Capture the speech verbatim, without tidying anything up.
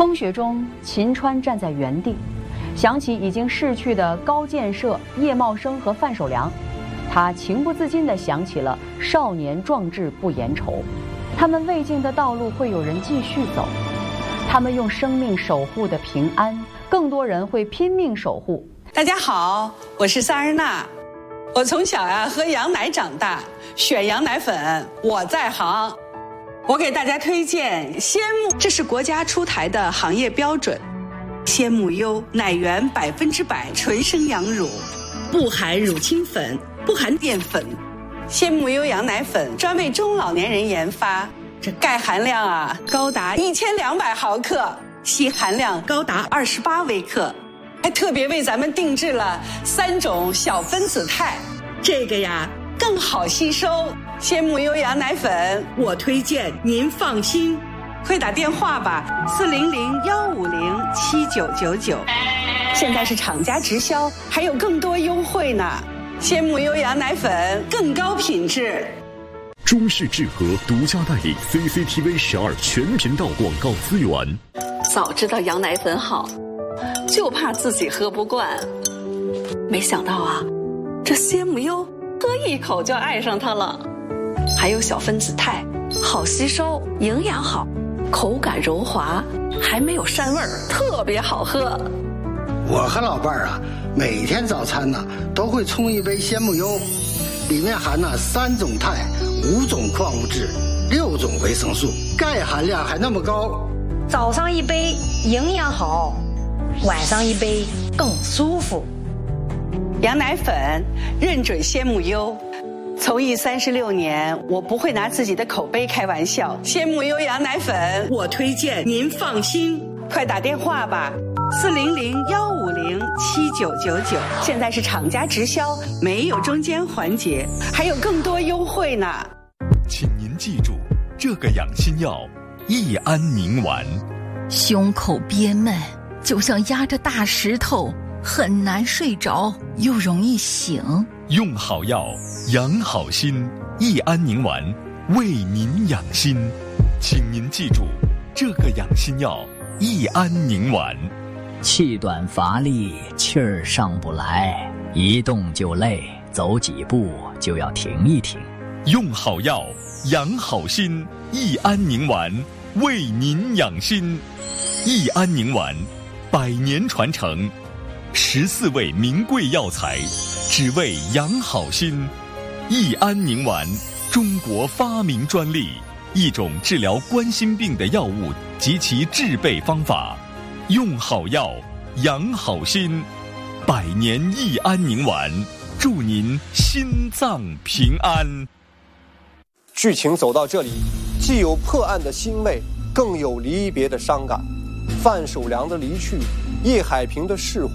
风雪中，秦川站在原地，想起已经逝去的高建设、叶茂生和范守良，他情不自禁地想起了少年壮志不言愁。他们未尽的道路会有人继续走，他们用生命守护的平安，更多人会拼命守护。 大家好，我是萨日娜。我从小呀、啊、喝羊奶长大，选羊奶粉我在行。我给大家推荐鲜木，这是国家出台的行业标准。鲜木优奶源百分之百纯生羊乳，不含乳清粉，不含淀粉。鲜木优羊奶粉专为中老年人研发，这钙含量啊高达一千两百毫克，硒含量高达二十八微克，还特别为咱们定制了三种小分子肽，这个呀更好吸收。鲜木优羊奶粉我推荐您放心，快打电话吧，四零零幺五零七九九九。现在是厂家直销，还有更多优惠呢。鲜木优羊奶粉更高品质。 中式智和独家代理 C C T V 十二全频道广告资源。 早知道羊奶粉好，就怕自己喝不惯。没想到啊，这鲜木优喝一口就爱上它了。还有小分子肽，好吸收，营养好，口感柔滑，还没有膻味儿，特别好喝。 我和老伴儿啊，每天早餐呢都会冲一杯鲜木优，里面含了三种肽、五种矿物质、六种维生素，钙含量还那么高。 早上一杯营养好，晚上一杯更舒服。 羊奶粉认准鲜木优。从艺三十六年，我不会拿自己的口碑开玩笑。鲜木优羊奶粉我推荐您放心，快打电话吧，四零零幺五零七九九九。现在是厂家直销，没有中间环节，还有更多优惠呢。 请您记住这个养心药益安宁丸。 胸口憋闷，就像压着大石头，很难睡着，又容易醒。 用好药养好心，益安宁丸为您养心。请您记住这个养心药益安宁丸。 气短乏力，气儿上不来，一动就累，走几步就要停一停。 用好药养好心，益安宁丸为您养心。益安宁丸百年传承，十四味名贵药材，只为养好心。益安宁丸，中国发明专利，一种治疗冠心病的药物及其制备方法。用好药养好心，百年益安宁丸，祝您心脏平安。 剧情走到这里，既有破案的欣慰，更有离别的伤感。范守良的离去，叶海平的释怀，